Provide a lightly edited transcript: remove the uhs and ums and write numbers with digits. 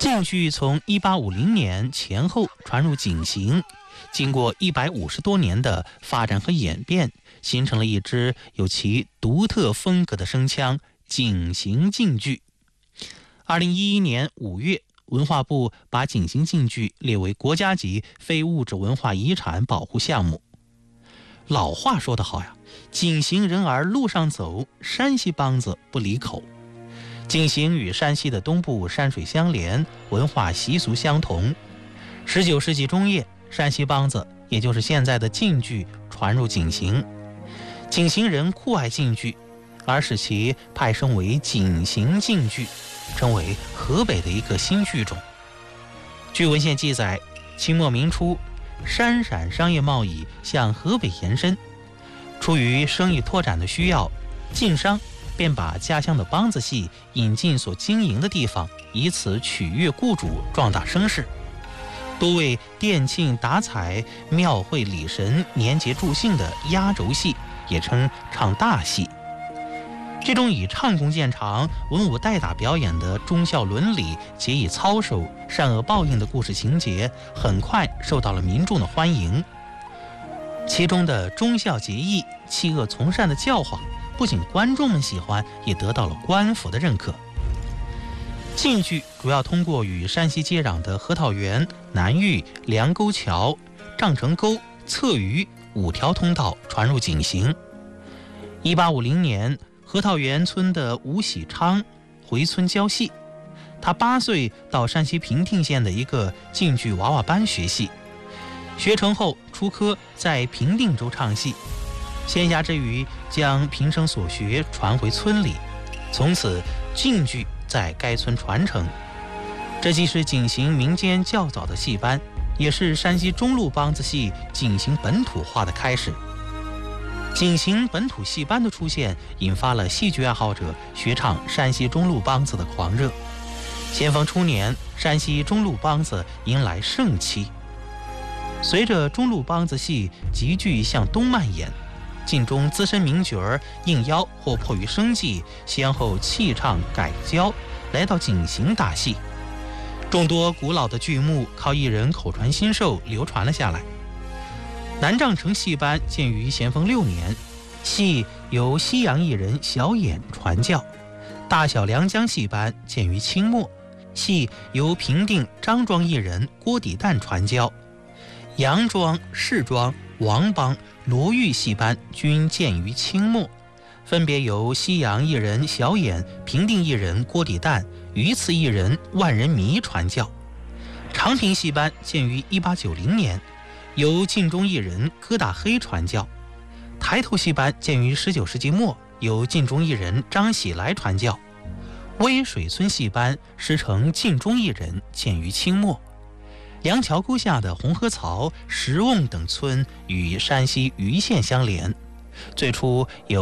晋剧从1850年前后传入井陉，经过150多年的发展和演变，形成了一支有其独特风格的声腔井陉晋剧。2011年5月，文化部把井陉晋剧列为国家级非物质文化遗产保护项目。老话说得好呀，井陉人儿路上走，山西梆子不离口。井陉与山西的东部山水相连，文化习俗相同。19世纪中叶，山西梆子，也就是现在的晋剧传入井陉，井陉人酷爱晋剧，而使其派生为井陉晋剧，成为河北的一个新剧种。据文献记载，清末明初，山陕商业贸易向河北延伸，出于生意拓展的需要，晋商便把家乡的梆子戏引进所经营的地方，以此取悦雇主，壮大声势。多为店庆打彩、庙会礼神、年节助兴的压轴戏，也称唱大戏。这种以唱功见长、文武代打表演的忠孝伦理、节义操守、善恶报应的故事情节，很快受到了民众的欢迎。其中的忠孝节义、弃恶从善的教化，不仅观众们喜欢，也得到了官府的认可。晋剧主要通过与山西接壤的河套原、南峪、梁沟桥、丈城沟、侧隅5条通道传入井陉。1850年，河套原村的吴喜昌回村教戏，他8岁到山西平定县的一个晋剧娃娃班学戏，学成后出科在平定州唱戏，闲暇之余将平生所学传回村里，从此晋剧在该村传承。这既是井陉民间较早的戏班，也是山西中路梆子戏井陉本土化的开始。井陉本土戏班的出现，引发了戏剧爱好者学唱山西中路梆子的狂热。咸丰初年，山西中路梆子迎来盛期。随着中路梆子戏急剧向东蔓延，晋中资深名角儿应邀或迫于生计，先后弃唱改教，来到井陉打戏。众多古老的剧目靠艺人口传心授流传了下来。南丈城戏班建于咸丰6年，戏由西洋艺人小衍传教；大小良江戏班建于清末，戏由平定张庄艺人郭底旦传教；杨庄、士庄、王帮、罗玉戏班均建于清末，分别由西洋艺人小衍、平定艺人郭底旦、榆次艺人万人迷传教；长平戏班建于1890年，由晋中艺人疙瘩黑传教；抬头戏班建于19世纪末，由晋中艺人张喜来传教；微水村戏班师承晋中艺人，建于清末；梁桥沟下的红河槽、石瓮等村与山西盂县相连，最初有